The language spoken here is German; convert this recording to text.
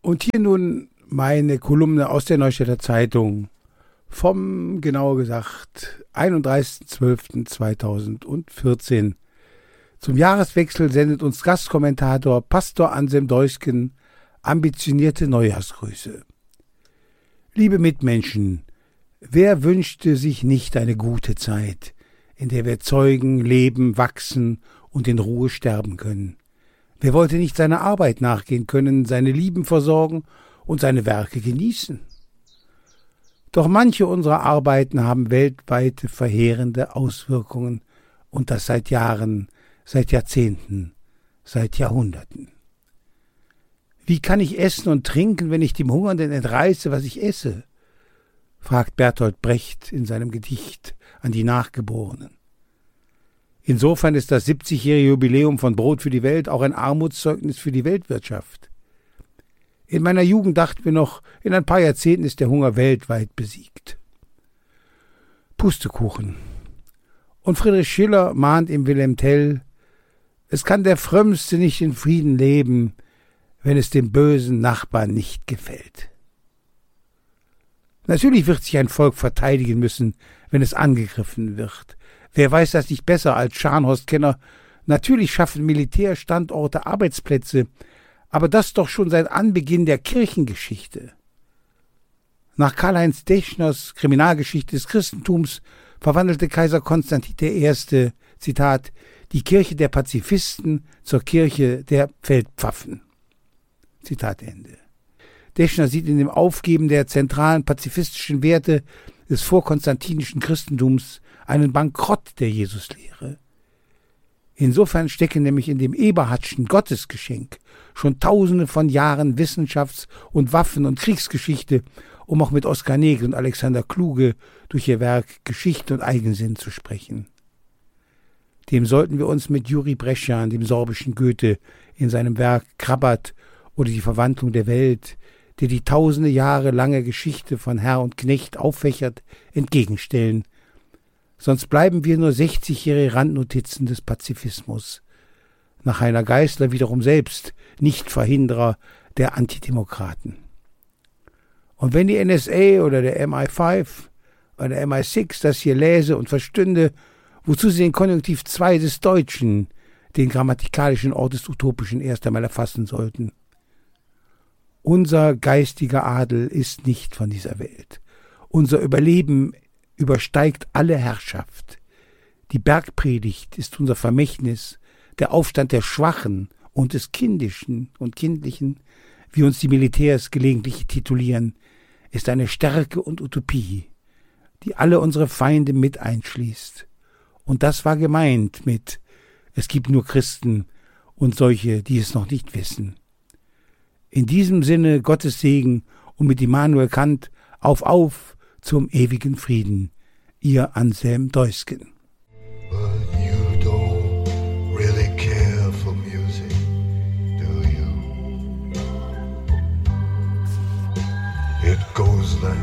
Und hier nun meine Kolumne aus der Neustädter Zeitung vom, genauer gesagt, 31.12.2014. Zum Jahreswechsel sendet uns Gastkommentator Pastor Anselm Deusken ambitionierte Neujahrsgrüße. Liebe Mitmenschen, wer wünschte sich nicht eine gute Zeit, in der wir zeugen, leben, wachsen und in Ruhe sterben können? Wer wollte nicht seiner Arbeit nachgehen können, seine Lieben versorgen und seine Werke genießen? Doch manche unserer Arbeiten haben weltweite verheerende Auswirkungen, und das seit Jahren, seit Jahrzehnten, seit Jahrhunderten. Wie kann ich essen und trinken, wenn ich dem Hungernden entreiße, was ich esse? Fragt Bertolt Brecht in seinem Gedicht an die Nachgeborenen. Insofern ist das 70-jährige Jubiläum von Brot für die Welt auch ein Armutszeugnis für die Weltwirtschaft. In meiner Jugend dachten wir noch, in ein paar Jahrzehnten ist der Hunger weltweit besiegt. Pustekuchen. Und Friedrich Schiller mahnt im Wilhelm Tell: Es kann der Frömmste nicht in Frieden leben, wenn es dem bösen Nachbarn nicht gefällt. Natürlich wird sich ein Volk verteidigen müssen, wenn es angegriffen wird. Wer weiß das nicht besser als Scharnhorst-Kenner? Natürlich schaffen Militärstandorte Arbeitsplätze, aber das doch schon seit Anbeginn der Kirchengeschichte. Nach Karl-Heinz Deschners Kriminalgeschichte des Christentums verwandelte Kaiser Konstantin I., Zitat, die Kirche der Pazifisten zur Kirche der Feldpfaffen. Zitat Ende. Deschner sieht in dem Aufgeben der zentralen pazifistischen Werte des vorkonstantinischen Christentums einen Bankrott der Jesuslehre. Insofern stecken nämlich in dem Eberhardtschen Gottesgeschenk schon Tausende von Jahren Wissenschafts- und Waffen- und Kriegsgeschichte, um auch mit Oskar Negel und Alexander Kluge durch ihr Werk Geschichte und Eigensinn zu sprechen. Dem sollten wir uns mit Juri Brescian, dem sorbischen Goethe, in seinem Werk Krabat oder die Verwandlung der Welt, der die tausende Jahre lange Geschichte von Herr und Knecht auffächert, entgegenstellen. Sonst bleiben wir nur 60-jährige Randnotizen des Pazifismus. Nach Heiner Geißler wiederum selbst Nichtverhinderer der Antidemokraten. Und wenn die NSA oder der MI5 oder der MI6 das hier läse und verstünde, wozu sie den Konjunktiv 2 des Deutschen, den grammatikalischen Ort des Utopischen, erst einmal erfassen sollten. Unser geistiger Adel ist nicht von dieser Welt. Unser Überleben übersteigt alle Herrschaft. Die Bergpredigt ist unser Vermächtnis, der Aufstand der Schwachen und des Kindischen und Kindlichen, wie uns die Militärs gelegentlich titulieren, ist eine Stärke und Utopie, die alle unsere Feinde mit einschließt. Und das war gemeint mit: Es gibt nur Christen und solche, die es noch nicht wissen. In diesem Sinne Gottes Segen und mit Immanuel Kant auf zum ewigen Frieden. Ihr Anselm Deusken.